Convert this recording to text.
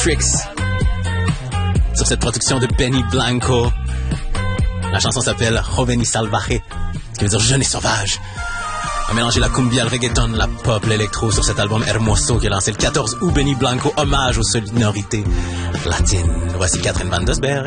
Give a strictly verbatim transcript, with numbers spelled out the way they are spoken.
Tricks sur cette production de Benny Blanco. La chanson s'appelle Joven y Salvaje, ce qui veut dire jeune et sauvage. On a mélangé la cumbia, le reggaeton, la pop, l'électro sur cet album Hermoso qui est lancé le quatorze août. Benny Blanco, hommage aux sonorités latines. Voici Catherine Van Desberg.